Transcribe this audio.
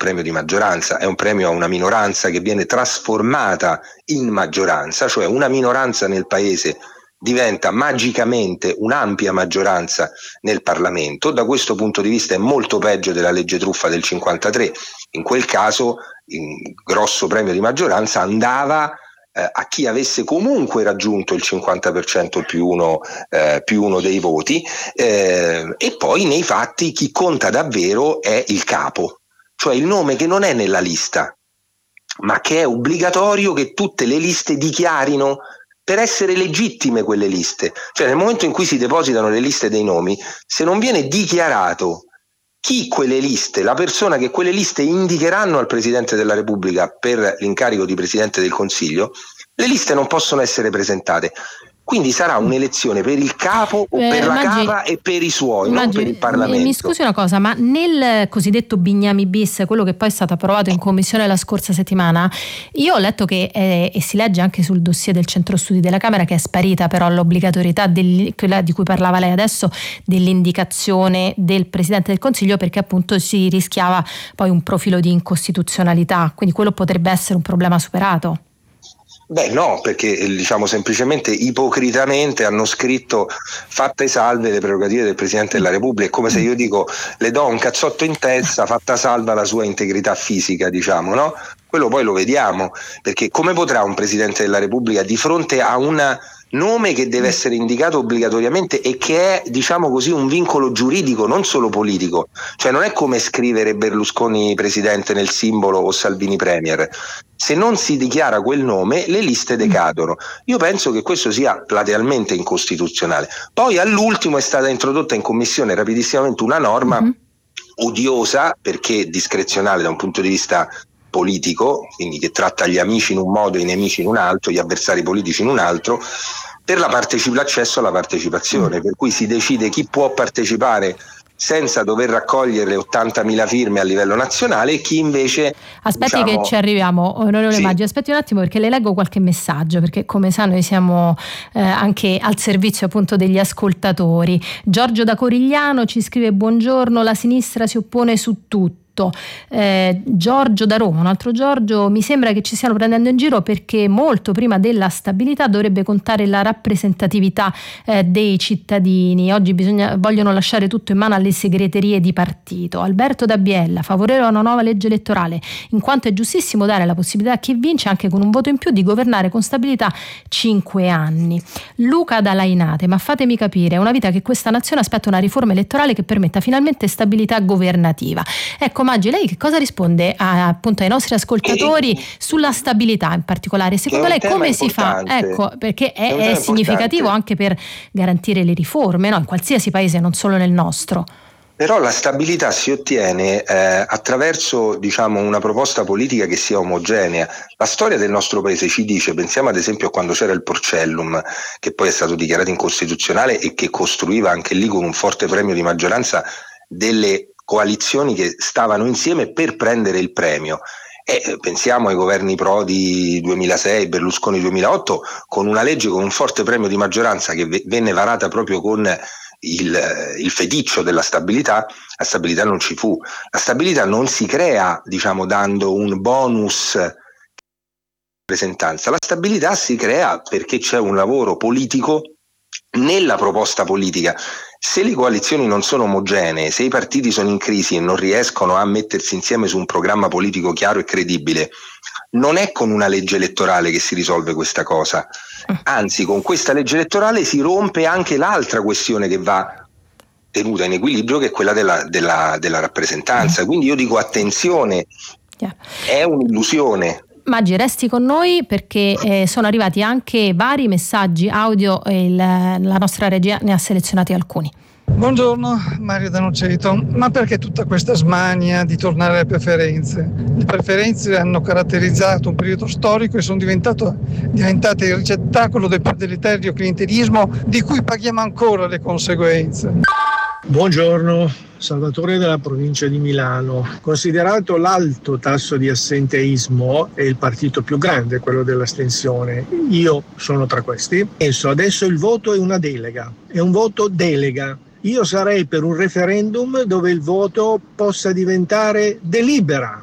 premio di maggioranza, è un premio a una minoranza che viene trasformata in maggioranza, cioè una minoranza nel paese diventa magicamente un'ampia maggioranza nel Parlamento. Da questo punto di vista è molto peggio della legge truffa del 53. In quel caso il grosso premio di maggioranza andava a chi avesse comunque raggiunto il 50% più uno dei voti, e poi nei fatti chi conta davvero è il capo, cioè il nome che non è nella lista, ma che è obbligatorio che tutte le liste dichiarino per essere legittime quelle liste. Cioè nel momento in cui si depositano le liste dei nomi, se non viene dichiarato chi quelle liste, la persona che quelle liste indicheranno al Presidente della Repubblica per l'incarico di Presidente del Consiglio, le liste non possono essere presentate. Quindi sarà un'elezione per il capo o per la capa e per i suoi, non per il Parlamento. Mi scusi una cosa, ma nel cosiddetto Bignami bis, quello che poi è stato approvato in commissione la scorsa settimana, io ho letto che, e si legge anche sul dossier del centro studi della Camera, che è sparita però l'obbligatorietà quella di cui parlava lei adesso, dell'indicazione del Presidente del Consiglio, perché appunto si rischiava poi un profilo di incostituzionalità, quindi quello potrebbe essere un problema superato. Beh no, perché diciamo semplicemente ipocritamente hanno scritto fatte salve le prerogative del Presidente della Repubblica. È come se io dico le do un cazzotto in testa fatta salva la sua integrità fisica, diciamo, no? Quello poi lo vediamo, perché come potrà un Presidente della Repubblica di fronte a un nome che deve essere indicato obbligatoriamente e che è, diciamo così, un vincolo giuridico, non solo politico, cioè non è come scrivere Berlusconi presidente nel simbolo o Salvini premier. Se non si dichiara quel nome, le liste decadono. Io penso che questo sia platealmente incostituzionale. Poi all'ultimo è stata introdotta in commissione rapidissimamente una norma odiosa, perché discrezionale da un punto di vista politico, quindi che tratta gli amici in un modo e i nemici in un altro, gli avversari politici in un altro, per l'accesso alla partecipazione, per cui si decide chi può partecipare senza dover raccogliere 80.000 firme a livello nazionale e chi invece... Aspetti che ci arriviamo, onorevole Maggi, aspetti un attimo perché le leggo qualche messaggio, perché come sa noi siamo anche al servizio appunto degli ascoltatori. Giorgio da Corigliano ci scrive: buongiorno, la sinistra si oppone su tutto. Giorgio da Roma, un altro Giorgio: mi sembra che ci stiano prendendo in giro perché molto prima della stabilità dovrebbe contare la rappresentatività dei cittadini. Oggi vogliono lasciare tutto in mano alle segreterie di partito. Alberto da Biella: favorevole a una nuova legge elettorale, in quanto è giustissimo dare la possibilità a chi vince, anche con un voto in più, di governare con stabilità 5 anni. Luca da Lainate: ma fatemi capire, è una vita che questa nazione aspetta una riforma elettorale che permetta finalmente stabilità governativa. Ecco Maggi, lei che cosa risponde appunto ai nostri ascoltatori sulla stabilità in particolare? Secondo lei come si fa? Ecco, perché è significativo anche per garantire le riforme, no? In qualsiasi paese, non solo nel nostro. Però la stabilità si ottiene attraverso, diciamo, una proposta politica che sia omogenea. La storia del nostro paese ci dice, pensiamo ad esempio a quando c'era il Porcellum, che poi è stato dichiarato incostituzionale e che costruiva anche lì con un forte premio di maggioranza delle coalizioni che stavano insieme per prendere il premio. E pensiamo ai governi Prodi 2006, Berlusconi 2008, con una legge con un forte premio di maggioranza che venne varata proprio con il feticcio della stabilità. La stabilità non ci fu. La stabilità non si crea, diciamo, dando un bonus rappresentanza. La stabilità si crea perché c'è un lavoro politico nella proposta politica. Se le coalizioni non sono omogenee, se i partiti sono in crisi e non riescono a mettersi insieme su un programma politico chiaro e credibile, non è con una legge elettorale che si risolve questa cosa. Anzi, con questa legge elettorale si rompe anche l'altra questione che va tenuta in equilibrio, che è quella della rappresentanza. Quindi io dico attenzione, è un'illusione. Maggi, resti con noi perché sono arrivati anche vari messaggi audio e la nostra regia ne ha selezionati alcuni. Buongiorno, Mario D'Anoceto. Ma perché tutta questa smania di tornare alle preferenze? Le preferenze hanno caratterizzato un periodo storico e sono diventate il ricettacolo del più deleterio clientelismo di cui paghiamo ancora le conseguenze. Buongiorno, Salvatore della provincia di Milano. Considerato l'alto tasso di assenteismo e il partito più grande, quello dell'astensione, io sono tra questi, penso adesso il voto è una delega, è un voto delega. Io sarei per un referendum dove il voto possa diventare delibera.